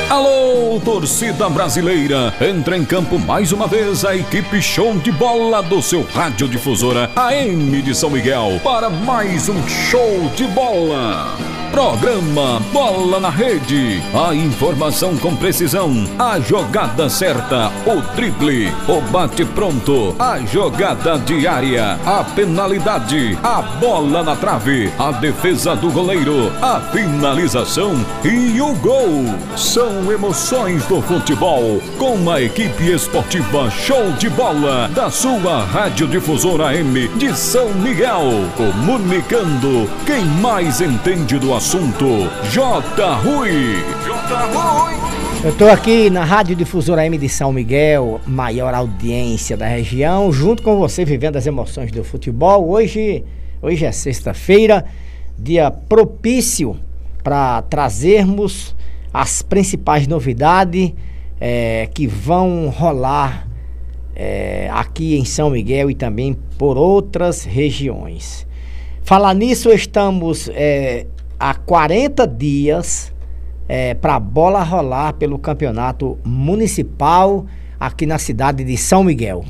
Alô, torcida brasileira! Entra em campo mais uma vez a equipe show de bola do seu radiodifusora AM de São Miguel para mais um show de bola. Programa Bola na Rede. A informação com precisão, a jogada certa, o drible, o bate pronto, a jogada diária, a penalidade, a bola na trave, a defesa do goleiro, a finalização e o gol. São emoções do futebol com a equipe esportiva Show de Bola da sua radiodifusora AM de São Miguel. Comunicando quem mais entende do assunto, J. Rui. Eu estou aqui na Radiodifusora AM de São Miguel, maior audiência da região, junto com você, vivendo as emoções do futebol. Hoje é sexta-feira, dia propício para trazermos as principais novidades que vão rolar aqui em São Miguel e também por outras regiões. Falar nisso, estamos há 40 dias para a bola rolar pelo campeonato municipal aqui na cidade de São Miguel.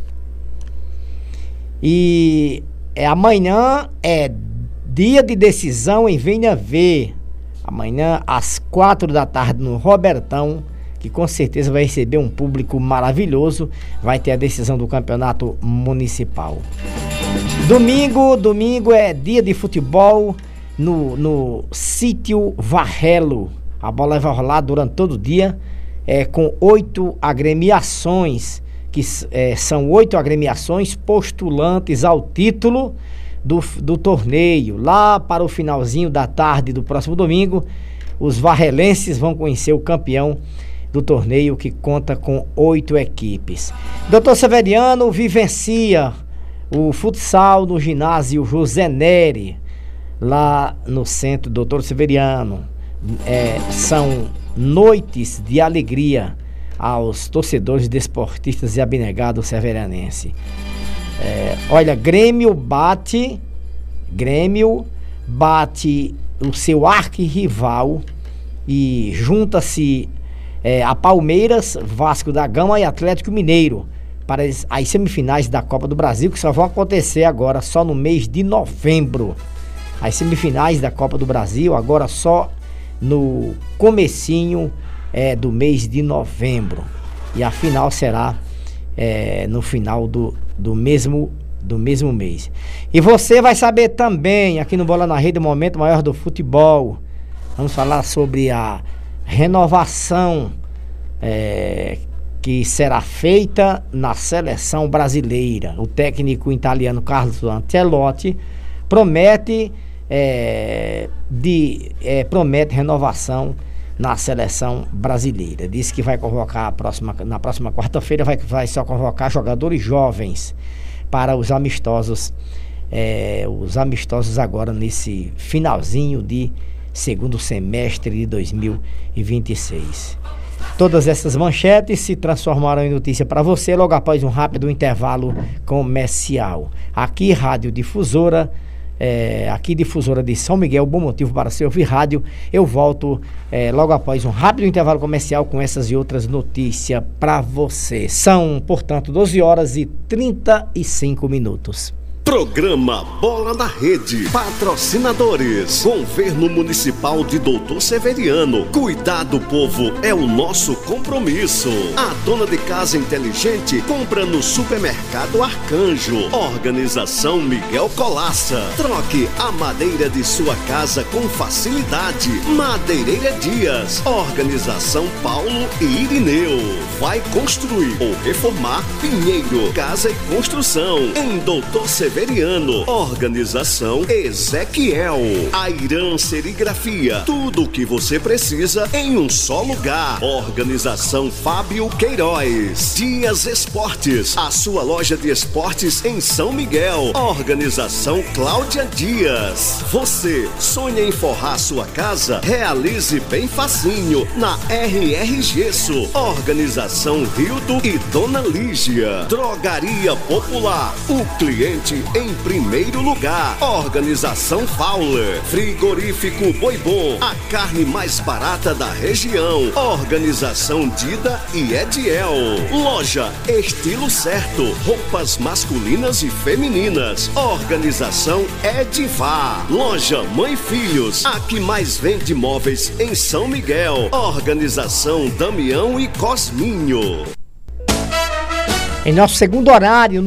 E amanhã é dia de decisão em Venha Ver. Amanhã às 4 da tarde no Robertão, que com certeza vai receber um público maravilhoso, vai ter a decisão do campeonato municipal. Domingo é dia de futebol no sítio Varrelo. A bola vai rolar durante todo o dia, com 8 agremiações, que são 8 agremiações postulantes ao título do torneio. Lá para o finalzinho da tarde do próximo domingo, os varrelenses vão conhecer o campeão do torneio, que conta com 8 equipes. Dr. Severiano vivencia o futsal no ginásio José Neri, lá no centro Dr. Severiano. São noites de alegria aos torcedores, desportistas e abnegados severianense. Olha, Grêmio bate o seu arquirrival e junta-se a Palmeiras, Vasco da Gama e Atlético Mineiro para as semifinais da Copa do Brasil, que só vão acontecer agora só no mês de novembro. As semifinais da Copa do Brasil agora só no comecinho do mês de novembro. E a final será no final do mesmo mês. E você vai saber também, aqui no Bola na Rede, o momento maior do futebol. Vamos falar sobre a renovação que será feita na seleção brasileira. O técnico italiano Carlo Ancelotti promete renovação na seleção brasileira. Diz que vai convocar na próxima quarta-feira, vai só convocar jogadores jovens para os amistosos agora nesse finalzinho de segundo semestre de 2026. Todas essas manchetes se transformarão em notícia para você logo após um rápido intervalo comercial. Aqui, Radiodifusora, aqui Difusora de São Miguel, bom motivo para se ouvir rádio. Eu volto logo após um rápido intervalo comercial com essas e outras notícias para você. São, portanto, 12h35. Programa Bola na Rede. Patrocinadores: Governo Municipal de Doutor Severiano. Cuidar do povo é o nosso compromisso. A dona de casa inteligente compra no supermercado Arcanjo. Organização Miguel Colaça. Troque a madeira de sua casa com facilidade. Madeireira Dias. Organização Paulo e Irineu. Vai construir ou reformar? Pinheiro Casa e Construção. Em Doutor Severiano. Organização Ezequiel. Airan Serigrafia. Tudo o que você precisa em um só lugar. Organização Fábio Queiroz. Dias Esportes. A sua loja de esportes em São Miguel. Organização Cláudia Dias. Você sonha em forrar sua casa? Realize bem facinho na RR Gesso. Organização Rildo e Dona Lígia. Drogaria Popular. O cliente em primeiro lugar. Organização Fowler. Frigorífico Boi Bom, a carne mais barata da região. Organização Dida e Ediel. Loja Estilo Certo, roupas masculinas e femininas. Organização Edivar. Loja Mãe Filhos, a que mais vende móveis em São Miguel. Organização Damião e Cosminho. Em nosso segundo horário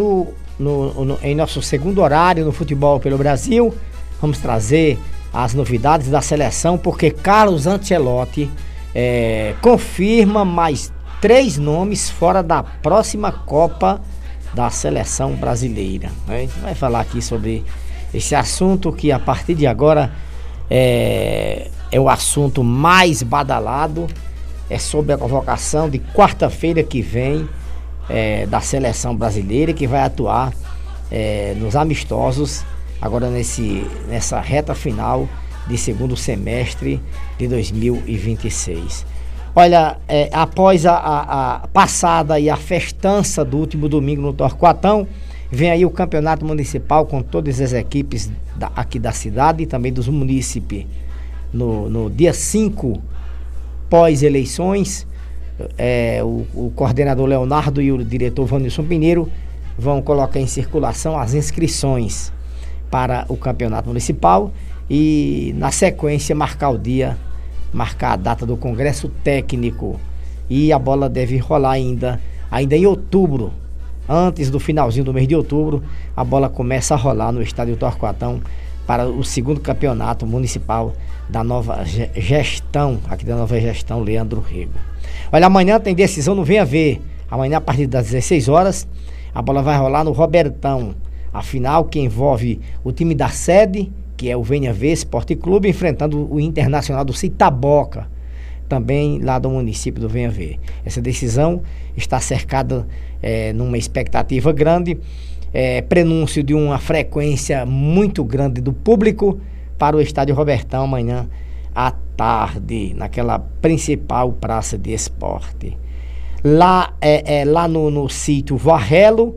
no Futebol pelo Brasil, vamos trazer as novidades da seleção, porque Carlos Ancelotti confirma mais 3 nomes fora da próxima Copa da seleção brasileira. A gente vai falar aqui sobre esse assunto que a partir de agora é o assunto mais badalado, é sobre a convocação de quarta-feira que vem da seleção brasileira, que vai atuar nos amistosos agora nessa reta final de segundo semestre de 2026. Olha, após a passada e a festança do último domingo no Torquatão, vem aí o campeonato municipal com todas as equipes aqui da cidade e também dos munícipes no dia 5 pós-eleições. O coordenador Leonardo e o diretor Vanilson Pinheiro vão colocar em circulação as inscrições para o campeonato municipal e, na sequência, marcar a data do congresso técnico, e a bola deve rolar ainda em outubro. Antes do finalzinho do mês de outubro, a bola começa a rolar no estádio Torquatão para o segundo campeonato municipal da nova gestão, aqui da nova gestão Leandro Rego. Olha, amanhã tem decisão no Venha Ver. Amanhã, a partir das 16 horas, a bola vai rolar no Robertão. A final que envolve o time da sede, que é o Venha Ver Esporte Clube, enfrentando o Internacional do Citaboca, também lá do município do Venha Ver. Essa decisão está cercada numa expectativa grande, prenúncio de uma frequência muito grande do público para o estádio Robertão amanhã à tarde, naquela principal praça de esporte. Lá no sítio Varrelo,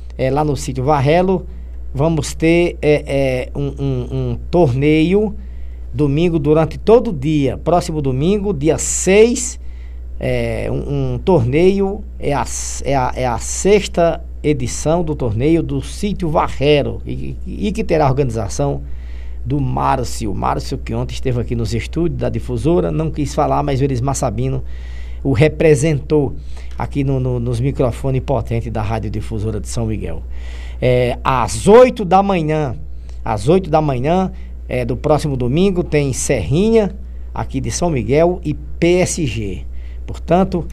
vamos ter um torneio domingo durante todo o dia. Próximo domingo, dia 6, um torneio, é a 6ª edição do torneio do sítio Varrelo, e que terá a organização do Márcio, que ontem esteve aqui nos estúdios da Difusora, não quis falar, mas o Elismar Sabino o representou aqui nos microfones potentes da Rádio Difusora de São Miguel. Às 8 da manhã do próximo domingo, tem Serrinha, aqui de São Miguel, e PSG. Portanto,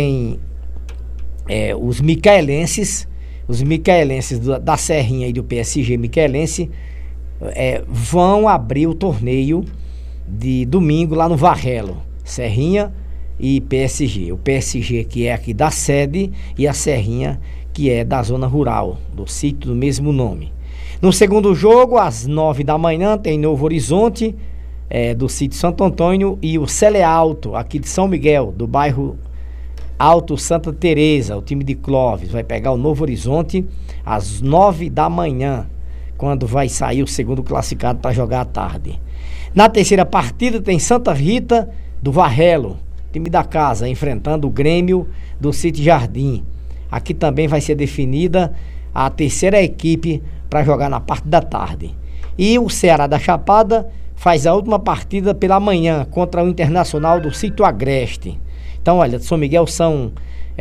os micaelenses da Serrinha e do PSG micaelense vão abrir o torneio de domingo lá no Varrelo, Serrinha e PSG. O PSG, que é aqui da sede, e a Serrinha, que é da zona rural, do sítio do mesmo nome. No segundo jogo, às 9 da manhã, tem Novo Horizonte, do sítio Santo Antônio, e o Celealto, aqui de São Miguel, do bairro Alto Santa Teresa, o time de Clóvis, vai pegar o Novo Horizonte às 9 da manhã, quando vai sair o segundo classificado para jogar à tarde. Na terceira partida tem Santa Rita do Varrelo, time da casa, enfrentando o Grêmio do Sítio Jardim. Aqui também vai ser definida a terceira equipe para jogar na parte da tarde. E o Ceará da Chapada faz a última partida pela manhã contra o Internacional do Sítio Agreste. Então, olha, de São Miguel são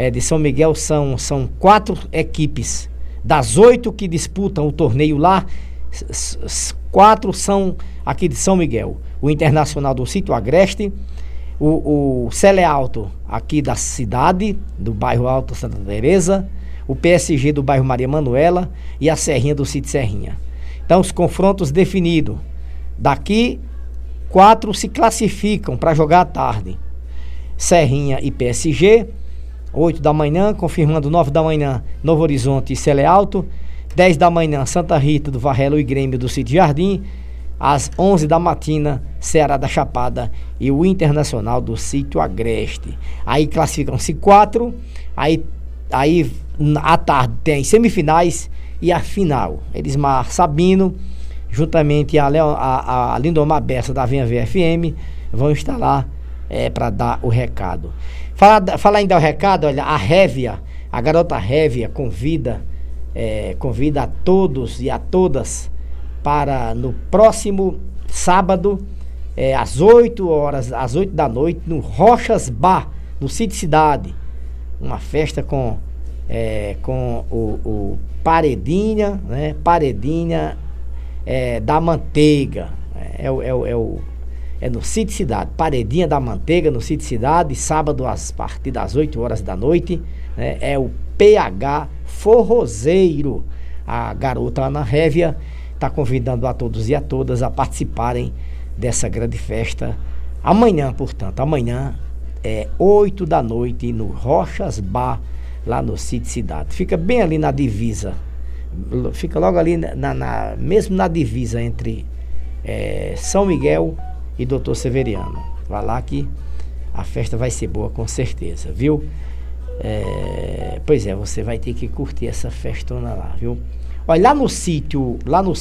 4 equipes. Das 8 que disputam o torneio lá, 4 são aqui de São Miguel. O Internacional do Sítio Agreste, o Celealto aqui da cidade, do bairro Alto Santa Teresa, o PSG do bairro Maria Manuela e a Serrinha do Sítio Serrinha. Então, os confrontos definidos. Daqui, 4 se classificam para jogar à tarde. Serrinha e PSG, 8 da manhã, confirmando 9 da manhã, Novo Horizonte e Celealto, 10 da manhã, Santa Rita do Varrelo e Grêmio do Sítio Jardim, às 11 da matina, Ceará da Chapada e o Internacional do Sítio Agreste. Aí classificam-se 4, aí à tarde tem semifinais, e a final. Elismar Sabino, juntamente a Lindomar Bessa da Venha VFM, vão estar lá para dar o recado. Falar em dar o recado, olha, a garota Révia convida a todos e a todas para no próximo sábado, às 8 da noite, no Rochas Bar, no Sítio Cidade. Uma festa com o Paredinha, né? Paredinha da Manteiga. É no Sítio Cidade. Paredinha da Manteiga, no Sítio Cidade, sábado a partir das 8 horas da noite. Né? É o PH Forrozeiro. A garota Ana Révia está convidando a todos e a todas a participarem dessa grande festa. Amanhã, portanto, 8 da noite, no Rochas Bar, lá no Sítio Cidade. Fica bem ali na divisa. Fica logo ali, mesmo na divisa entre São Miguel e Doutor Severiano. Vai lá que a festa vai ser boa, com certeza, viu? Pois é, você vai ter que curtir essa festona lá, viu? Olha, lá no sítio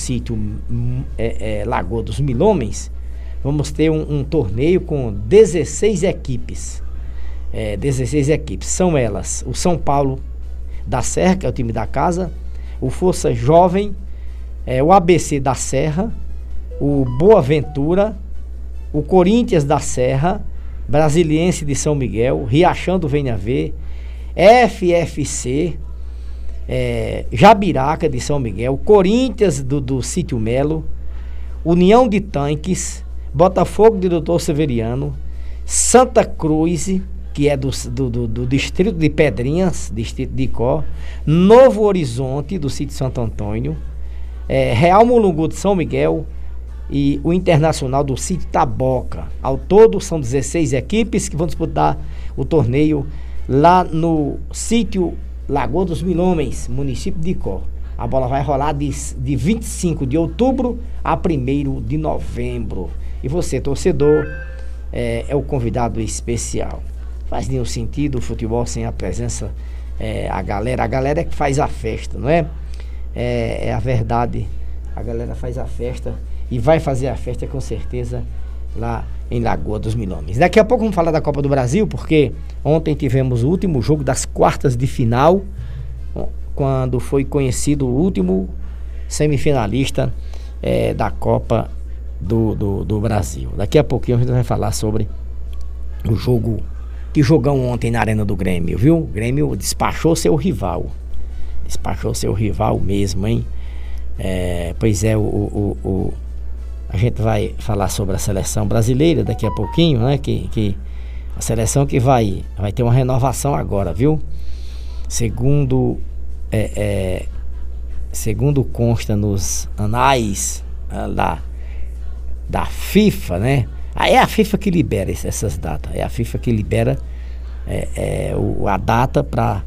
Lagoa dos Milhomens, vamos ter um torneio com 16 equipes. 16 equipes. São elas: o São Paulo da Serra, que é o time da casa, o Força Jovem, o ABC da Serra, o Boa Ventura, o Corinthians da Serra, Brasiliense de São Miguel, Riachão do Venha Ver, FFC, Jabiraca de São Miguel, Corinthians do Sítio Melo, União de Tanques, Botafogo de Doutor Severiano, Santa Cruz, que é do distrito de Pedrinhas, distrito de Icó, Novo Horizonte, do sítio Santo Antônio, Real Mulungu de São Miguel e o Internacional do sítio Taboca. Ao todo são 16 equipes que vão disputar o torneio lá no sítio Lagoa dos Milhomens, município de Icó. A bola vai rolar de 25 de outubro a 1º de novembro. E você, torcedor, é o convidado especial. Faz nenhum sentido o futebol sem a presença, a galera é que faz a festa, não é? É a verdade, a galera faz a festa e vai fazer a festa com certeza lá em Lagoa dos Milhomens. Daqui a pouco vamos falar da Copa do Brasil, porque ontem tivemos o último jogo das quartas de final, quando foi conhecido o último semifinalista da Copa do Brasil. Daqui a pouquinho a gente vai falar sobre o jogo. Que jogão ontem na Arena do Grêmio, viu? O Grêmio despachou seu rival. Despachou seu rival mesmo, hein? Pois é, a gente vai falar sobre a seleção brasileira daqui a pouquinho, né? Que a seleção que vai ter uma renovação agora, viu? Segundo consta nos anais da FIFA, né? É a FIFA que libera essas datas. É a FIFA que libera a data para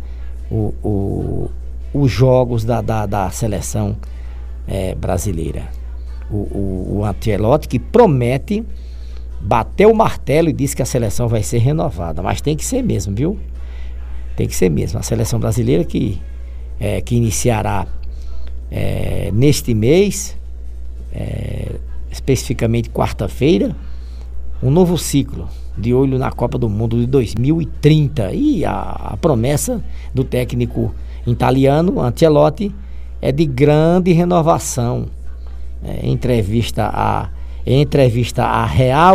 os jogos da seleção brasileira. O Ancelotti, que promete, bateu o martelo e disse que a seleção vai ser renovada. Mas tem que ser mesmo, viu? Tem que ser mesmo. A seleção brasileira que iniciará neste mês, especificamente quarta-feira, um novo ciclo, de olho na Copa do Mundo de 2030. E a promessa do técnico italiano, Ancelotti, é de grande renovação. Em entrevista à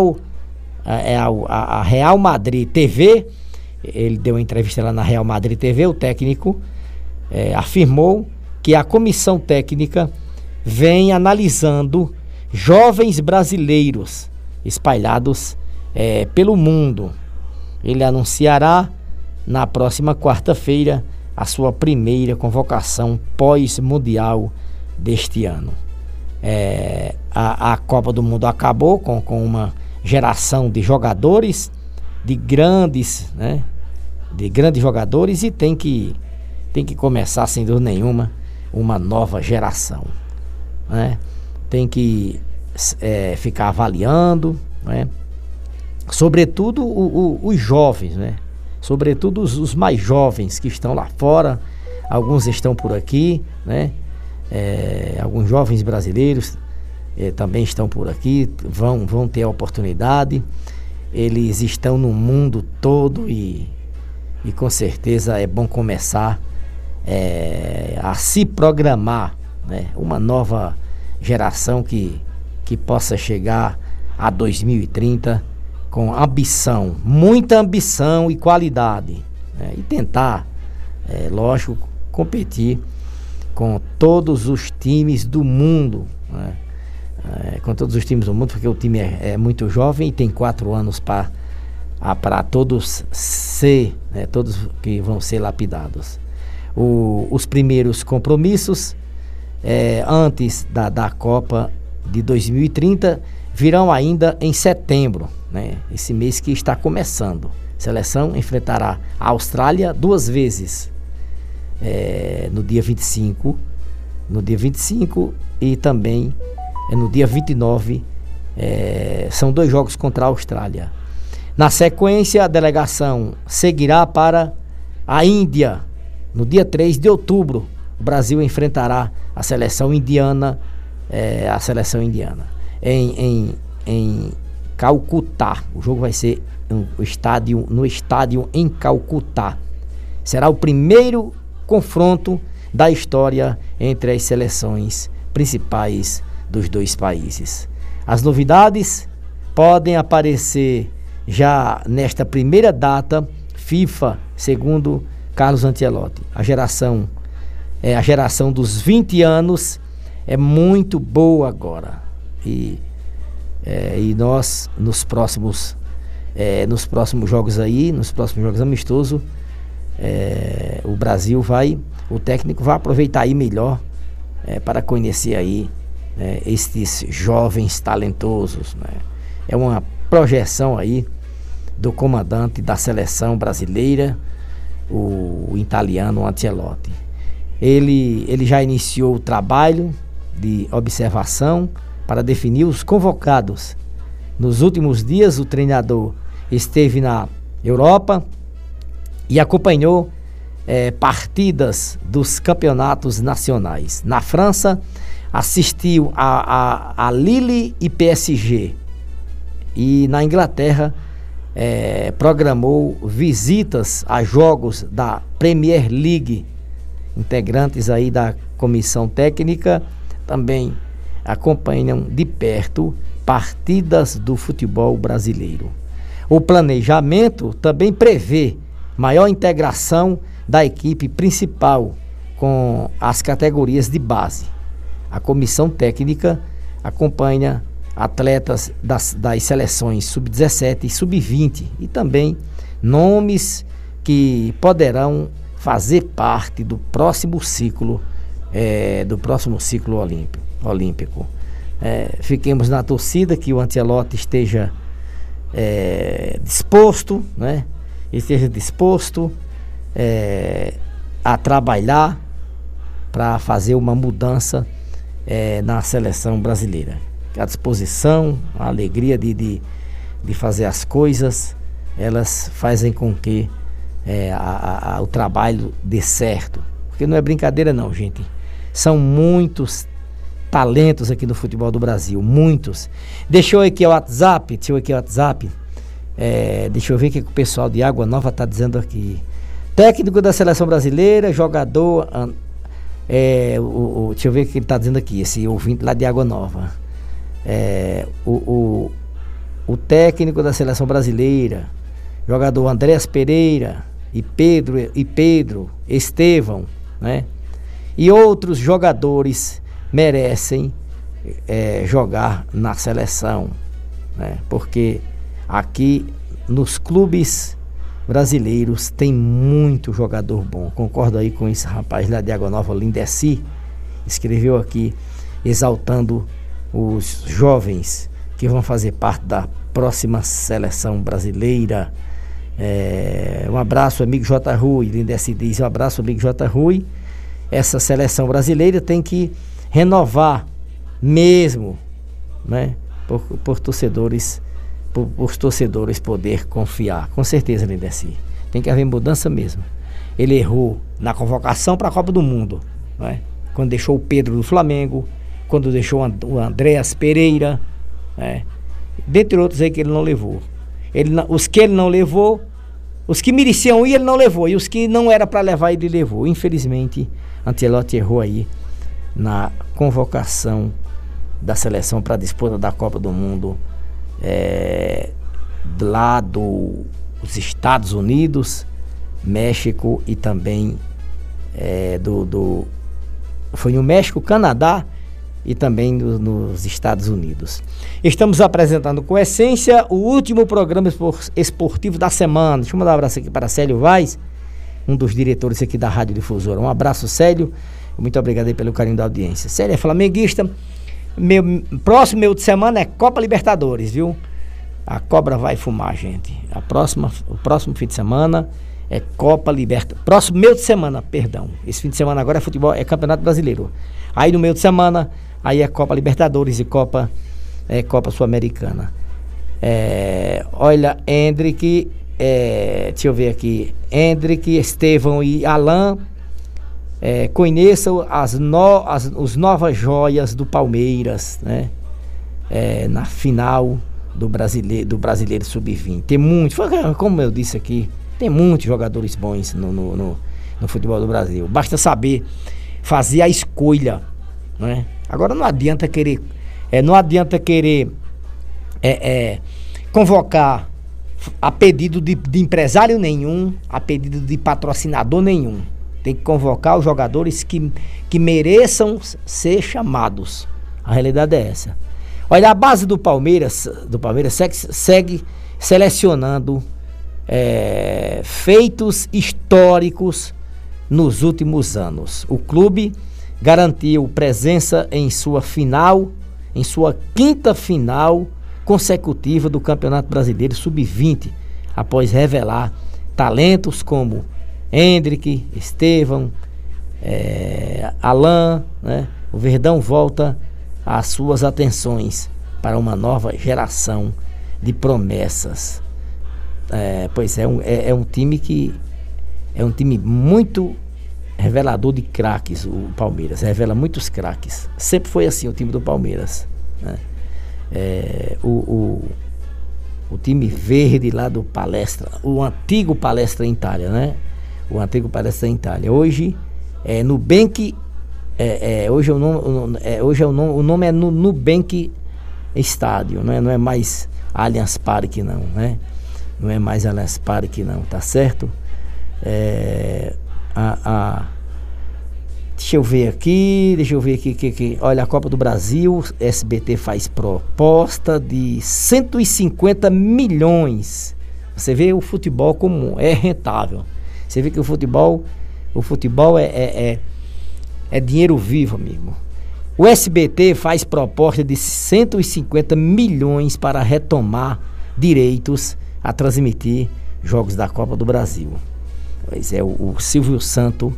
Real Madrid TV, ele deu uma entrevista lá na Real Madrid TV, o técnico afirmou que a comissão técnica vem analisando jovens brasileiros espalhados pelo mundo. Ele anunciará na próxima quarta-feira a sua primeira convocação pós-mundial deste ano. A Copa do Mundo acabou com uma geração de jogadores, de grandes jogadores, e tem que começar, sem dúvida nenhuma, uma nova geração, né? Tem que ficar avaliando, né? Sobretudo os jovens, né? Sobretudo os mais jovens que estão lá fora, alguns estão por aqui, né? Alguns jovens brasileiros também estão por aqui, vão ter a oportunidade. Eles estão no mundo todo e com certeza é bom começar a se programar, né? Uma nova geração que possa chegar a 2030 com ambição, muita ambição e qualidade, né? E tentar, lógico, competir com todos os times do mundo, né? Com todos os times do mundo, porque o time é muito jovem e tem 4 anos para todos todos que vão ser lapidados. Os primeiros compromissos antes da Copa de 2030 virão ainda em setembro, né? Esse mês que está começando. A seleção enfrentará a Austrália 2 vezes, no dia 25 e também no dia 29, são 2 jogos contra a Austrália. Na sequência, a delegação seguirá para a Índia. No dia 3 de outubro, o Brasil enfrentará a seleção indiana, em Calcutá. O jogo vai ser no estádio em Calcutá. Será o primeiro confronto da história entre as seleções principais dos 2 países. As novidades podem aparecer já nesta primeira data FIFA, segundo Carlos Ancelotti. A geração dos 20 anos é muito boa agora. E nós, nos próximos jogos amistosos, o técnico vai aproveitar aí melhor para conhecer aí estes jovens talentosos, né? É uma projeção aí do comandante da seleção brasileira, o italiano Ancelotti. Ele já iniciou o trabalho de observação para definir os convocados. Nos últimos dias, o treinador esteve na Europa e acompanhou partidas dos campeonatos nacionais. Na França, assistiu a Lille e PSG. E na Inglaterra, programou visitas a jogos da Premier League. Integrantes aí da comissão técnica também acompanham de perto partidas do futebol brasileiro. O planejamento também prevê maior integração da equipe principal com as categorias de base. A comissão técnica acompanha atletas das seleções sub-17 e sub-20 e também nomes que poderão fazer parte do próximo ciclo olímpico. Fiquemos na torcida que o Ancelotti esteja disposto, né? Esteja disposto a trabalhar para fazer uma mudança na seleção brasileira. A disposição, a alegria de fazer as coisas, elas fazem com que o trabalho dê certo. Porque não é brincadeira não, gente. São muitos talentos aqui no futebol do Brasil, muitos. Deixa eu aqui o WhatsApp. Deixa eu ver o que o pessoal de Água Nova está dizendo aqui. Técnico da seleção brasileira, jogador. Deixa eu ver o que ele está dizendo aqui, esse ouvinte lá de Água Nova. O técnico da seleção brasileira, jogador Andrés Pereira e Pedro Estevão, né? E outros jogadores merecem jogar na seleção, né? Porque aqui nos clubes brasileiros tem muito jogador bom. Concordo aí com esse rapaz lá de Água Nova, Lindeci, escreveu aqui exaltando os jovens que vão fazer parte da próxima seleção brasileira. Um abraço, amigo J. Rui. Lindeci diz: um abraço, amigo J. Rui. Essa seleção brasileira tem que renovar mesmo, né? Por os torcedores poder confiar. Com certeza, Lindeci. Tem que haver mudança mesmo. Ele errou na convocação para a Copa do Mundo, né? quando deixou o Pedro do Flamengo, quando deixou o Andréas Pereira, dentre outros aí que ele não levou. Os que ele não levou, os que mereciam ir, ele não levou, e os que não era para levar, ele levou. Infelizmente, Ancelotti errou aí na convocação da seleção para a disputa da Copa do Mundo lá dos Estados Unidos, México e também foi no México, Canadá e também nos Estados Unidos. Estamos apresentando com essência o último programa esportivo da semana. Deixa eu mandar um abraço aqui para Célio Vaz, um dos diretores aqui da Rádio Difusora. Um abraço, Célio. Muito obrigado aí pelo carinho da audiência. Célio é flamenguista. Próximo meio de semana é Copa Libertadores, viu? A cobra vai fumar, gente. O próximo fim de semana é Copa Libertadores. Próximo meio de semana, perdão. Esse fim de semana agora é futebol, é Campeonato Brasileiro. Aí no meio de semana, aí é Copa Libertadores e Copa Sul-Americana. Olha, Hendrick, deixa eu ver aqui. Hendrick, Estevão e Alain. Conheçam os novas joias do Palmeiras, né? Na final do Brasileiro Sub-20. Tem muitos, como eu disse aqui, tem muitos jogadores bons no futebol do Brasil. Basta saber fazer a escolha, né? Agora não adianta querer convocar a pedido de empresário nenhum, a pedido de patrocinador nenhum. Tem que convocar os jogadores que mereçam ser chamados. A realidade é essa. Olha, a base do Palmeiras segue selecionando feitos históricos nos últimos anos. O clube garantiu presença em sua quinta final consecutiva do Campeonato Brasileiro Sub-20, após revelar talentos como Hendrick, Estevão, Alain, né? O Verdão volta as suas atenções para uma nova geração de promessas. É um time muito revelador de craques. O Palmeiras revela muitos craques. Sempre foi assim o time do Palmeiras, né? O time verde lá do Palestra, o antigo Palestra Itália, né? O antigo Palestra Itália. Hoje é Nubank. Hoje o nome é Nubank Estádio, né? Não é mais Allianz Parque, não, né? Não é mais Allianz Parque, não, tá certo? Deixa eu ver aqui. Olha, a Copa do Brasil, SBT faz proposta de 150 milhões. Você vê o futebol como é rentável. Você vê que o futebol é dinheiro vivo, amigo. O SBT faz proposta de 150 milhões para retomar direitos a transmitir jogos da Copa do Brasil. Pois é, o Silvio Santo,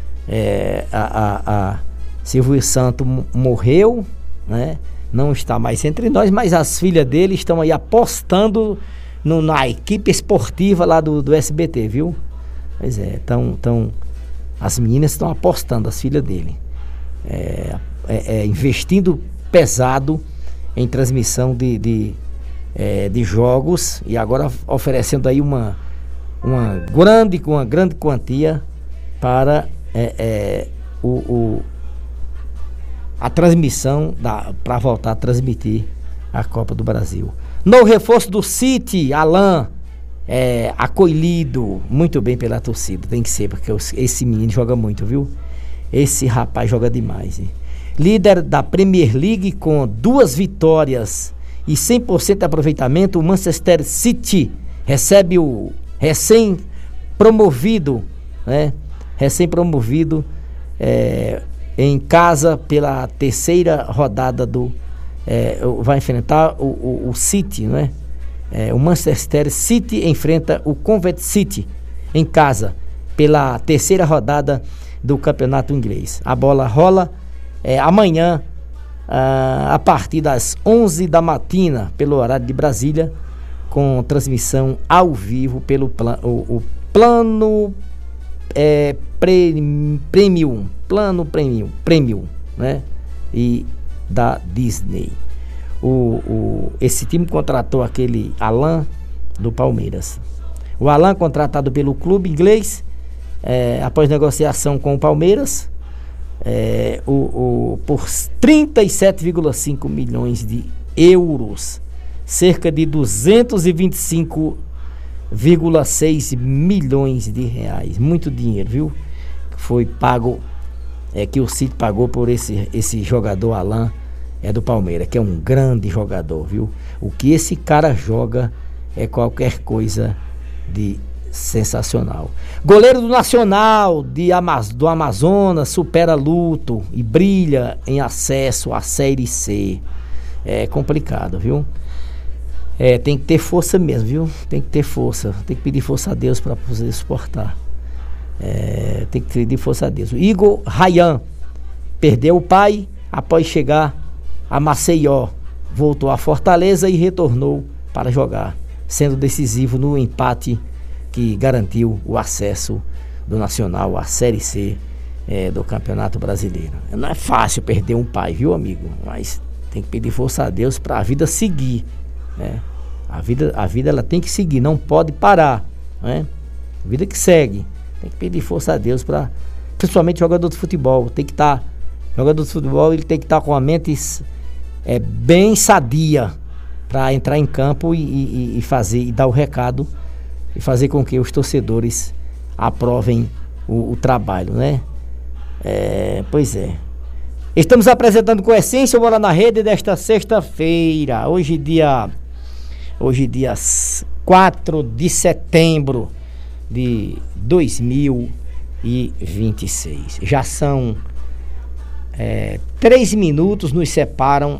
Silvio Santo morreu, né? Não está mais entre nós, mas as filhas dele estão aí apostando na equipe esportiva lá do SBT, viu? Pois é, as meninas estão apostando, as filhas dele, investindo pesado em transmissão de jogos, e agora oferecendo aí uma grande quantia para a transmissão para voltar a transmitir a Copa do Brasil. No reforço do City, Alain acolhido muito bem pela torcida. Tem que ser, porque esse menino joga muito, viu? Esse rapaz joga demais, hein? Líder da Premier League com 2 vitórias e 100% de aproveitamento, o Manchester City recebe o recém-promovido, né? Em casa pela terceira rodada vai enfrentar o City, né? O Manchester City enfrenta o Coventry City em casa pela terceira rodada do campeonato inglês. A bola rola amanhã a partir das 11 da matina pelo horário de Brasília, com transmissão ao vivo pelo Premium, plano Premium, né? E da Disney. Esse time contratou aquele Alan do Palmeiras. O Alan, contratado pelo clube inglês, após negociação com o Palmeiras, por 37,5 milhões de euros, cerca de 225,6 milhões de reais. Muito dinheiro, viu? Foi pago, que o City pagou por esse jogador Alan, do Palmeiras, que é um grande jogador, viu? O que esse cara joga é qualquer coisa de sensacional. Goleiro do Nacional do Amazonas supera luto e brilha em acesso à Série C. É complicado, viu? Tem que ter força mesmo, viu? Tem que ter força. Tem que pedir força a Deus para poder suportar. Tem que pedir força a Deus. Igor Ryan perdeu o pai após chegar a Maceió. Voltou a Fortaleza e retornou para jogar, sendo decisivo no empate que garantiu o acesso do Nacional à Série C do Campeonato Brasileiro. Não é fácil perder um pai, viu, amigo? Mas tem que pedir força a Deus para a vida seguir, né? A vida ela tem que seguir, não pode parar, né? A vida que segue. Tem que pedir força a Deus para, principalmente jogador de futebol, jogador de futebol, ele tem que estar com a mente bem sadia para entrar em campo e fazer, e dar o recado e fazer com que os torcedores aprovem o trabalho, né? Pois é. Estamos apresentando com essência o Bola na Rede desta sexta-feira. Hoje dia 4 de setembro de 2026. Já são 3 minutos nos separam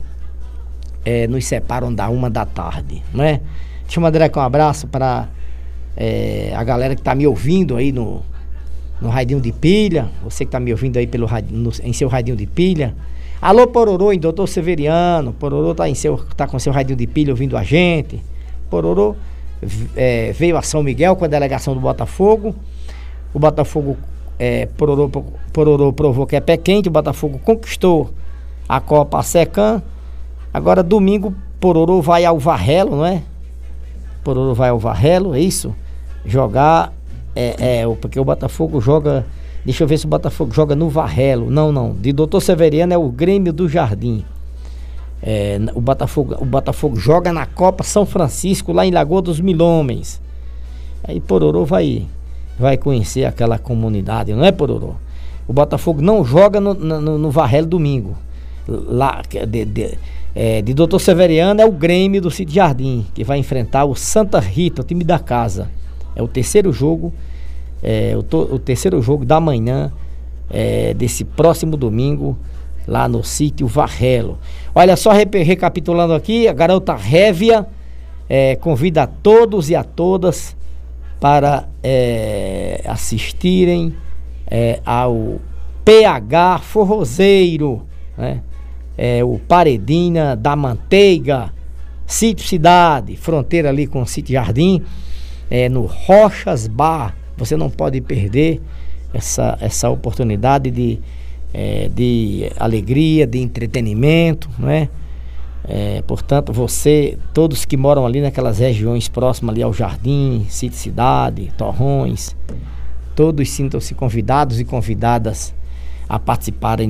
da 1 da tarde, né? Deixa eu mandar aqui um abraço para a galera que está me ouvindo aí no radinho de pilha. Você que está me ouvindo aí em seu radinho de pilha. Alô, Pororô, em Doutor Severiano. Pororô tá com seu radinho de pilha ouvindo a gente. Pororô veio a São Miguel com a delegação do Botafogo. O Botafogo, Pororô provou que é pé quente. O Botafogo conquistou a Copa Secan. Agora domingo Pororô vai ao Varrelo, não é? Pororô vai ao Varrelo, é isso? Jogar, porque o Botafogo joga, deixa eu ver se o Botafogo joga no Varrelo. Não, de Doutor Severiano é o Grêmio do Jardim. O Botafogo joga na Copa São Francisco, lá em Lagoa dos Milhomens. Aí Pororô vai conhecer aquela comunidade, não é, Pororô? O Botafogo não joga no Varrelo domingo. Lá, de Doutor Severiano é o Grêmio do City Jardim, que vai enfrentar o Santa Rita, o time da casa. É o terceiro jogo, o terceiro jogo da manhã desse próximo domingo, lá no sítio Varrelo. Olha só, recapitulando aqui, a garota Révia convida a todos e a todas para assistirem ao PH Forrozeiro, né? O Paredinha da Manteiga, Sítio Cidade, fronteira ali com o Sítio Jardim, no Rochas Bar. Você não pode perder essa oportunidade de alegria, de entretenimento, não é? Portanto, todos que moram ali naquelas regiões próximas ali ao Jardim, Sítio Cidade, Torrões, todos sintam-se convidados e convidadas a participarem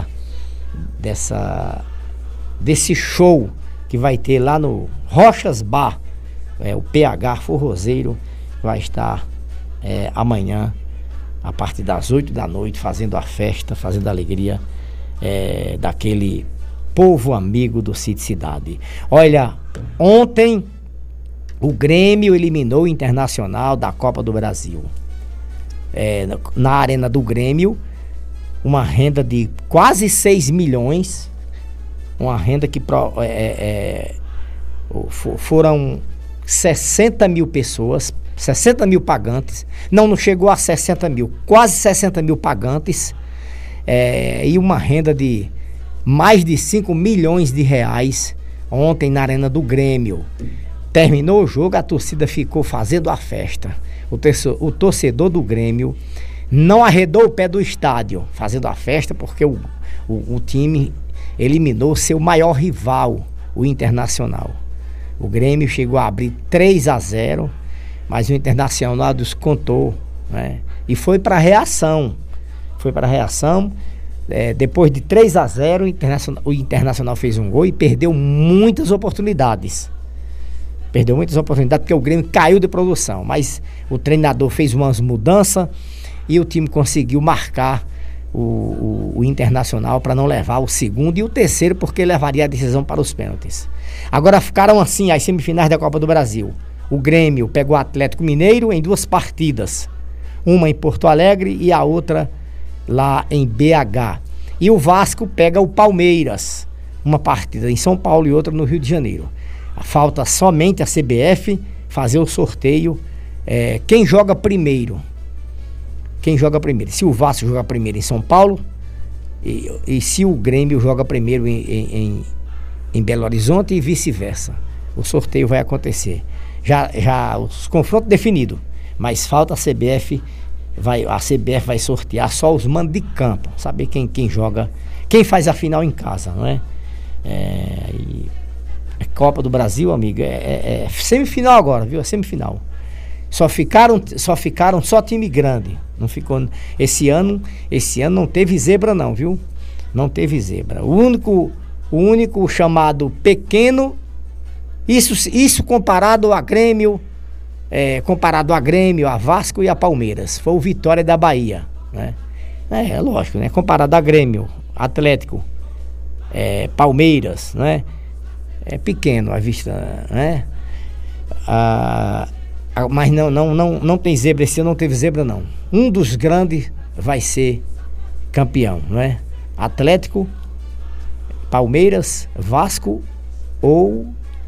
desse show que vai ter lá no Rochas Bar. O PH Forrozeiro vai estar amanhã a partir das 8 da noite fazendo a festa, fazendo a alegria daquele povo amigo do Sítio Cidade. Olha, ontem o Grêmio eliminou o Internacional da Copa do Brasil. Na Arena do Grêmio, uma renda de quase 6 milhões, uma renda que foram 60 mil pessoas, 60 mil pagantes, não chegou a 60 mil, quase 60 mil pagantes, e uma renda de mais de 5 milhões de reais ontem na Arena do Grêmio. Terminou o jogo, a torcida ficou fazendo a festa. O torcedor do Grêmio não arredou o pé do estádio, fazendo a festa, porque o time eliminou seu maior rival, o Internacional. O Grêmio chegou a abrir 3-0, mas o Internacional descontou, né? E foi para a reação. Depois de 3-0, o Internacional fez um gol e perdeu muitas oportunidades. Porque o Grêmio caiu de produção. Mas o treinador fez umas mudanças e o time conseguiu marcar o Internacional para não levar o segundo e o terceiro, porque levaria a decisão para os pênaltis. Agora ficaram assim as semifinais da Copa do Brasil. O Grêmio pegou o Atlético Mineiro em 2 partidas. Uma em Porto Alegre e a outra lá em BH. E o Vasco pega o Palmeiras. Uma partida em São Paulo e outra no Rio de Janeiro. Falta somente a CBF fazer o sorteio. Quem joga primeiro? Se o Vasco joga primeiro em São Paulo e se o Grêmio joga primeiro em Belo Horizonte e vice-versa. O sorteio vai acontecer. Já os confrontos definidos. Mas falta a CBF vai sortear só os mandos de campo. Saber quem joga, quem faz a final em casa, não é? Copa do Brasil, amigo, é semifinal agora, viu? É semifinal. Só ficaram time grande. Não ficou. Esse ano não teve zebra não, viu? Não teve zebra. O único chamado pequeno, isso comparado a Grêmio, a Vasco e a Palmeiras, foi o Vitória da Bahia, né? Lógico, né? Comparado a Grêmio, Atlético, Palmeiras, né? É pequeno a vista, né? Mas não tem zebra esse ano, não teve zebra não. Um dos grandes vai ser campeão, não é? Atlético, Palmeiras, Vasco ou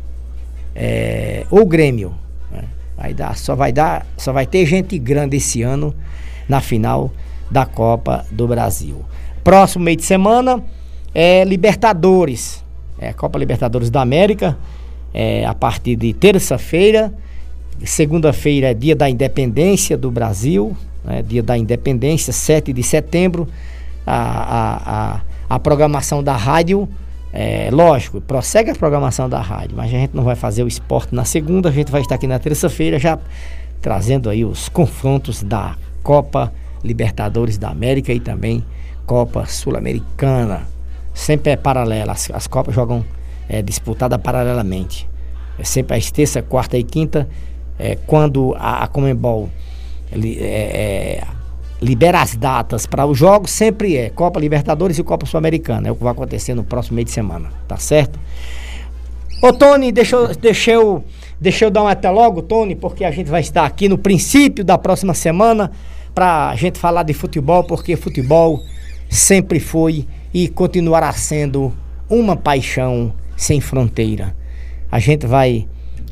Grêmio, né? Só vai ter gente grande esse ano na final da Copa do Brasil. Próximo meio de semana é Libertadores. Copa Libertadores da América, a partir de terça-feira. Segunda-feira é dia da independência do Brasil, né? Dia da independência, 7 de setembro. A programação da rádio, lógico, prossegue a programação da rádio, mas a gente não vai fazer o esporte na segunda, a gente vai estar aqui na terça-feira já trazendo aí os confrontos da Copa Libertadores da América e também Copa Sul-Americana. Sempre é paralela, as Copas jogam disputadas paralelamente. Sempre às terça, quarta e quinta, quando a Conmebol libera as datas para os jogos, sempre Copa Libertadores e Copa Sul-Americana. É o que vai acontecer no próximo meio de semana, tá certo? Ô Tony, deixa eu dar um até logo, Tony, porque a gente vai estar aqui no princípio da próxima semana pra gente falar de futebol, porque futebol sempre foi e continuará sendo uma paixão sem fronteira. A gente vai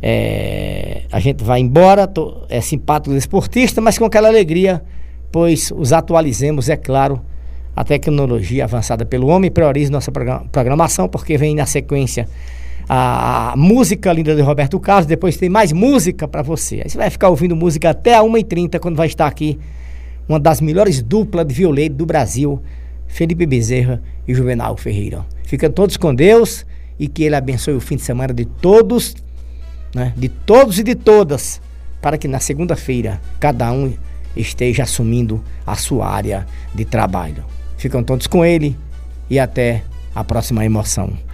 embora, simpático do esportista, mas com aquela alegria, pois os atualizemos, é claro, a tecnologia avançada pelo homem prioriza nossa programação, porque vem na sequência a música linda de Roberto Carlos, depois tem mais música para você. Aí você vai ficar ouvindo música até a 1h30, quando vai estar aqui uma das melhores duplas de violeiro do Brasil, Felipe Bezerra e Juvenal Ferreira. Fiquem todos com Deus e que Ele abençoe o fim de semana de todos, né? De todos e de todas, para que na segunda-feira cada um esteja assumindo a sua área de trabalho. Ficam todos com Ele e até a próxima emoção.